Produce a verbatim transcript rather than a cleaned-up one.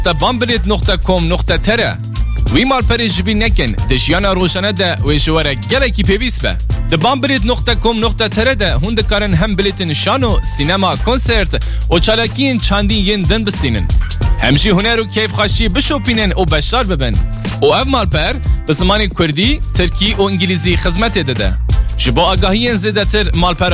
بامبلت نقطه کام نقطه تر وی مالپری جبی نکن دشیانا روشانه ده و شواره گلکی پیویس به ده بامبلت نقطه کام نقطه تر ده هند کارن هم بلیتن شانو سینما کنسرت و چالاکین چاندی ین دن بستینن همشی هنر و کیف خاشی بشوپینن و بشار ببن و اف مالپر به زمان کردی ترکی و انگلیزی خدمت داده جبو آگاهی زیادتر مالپر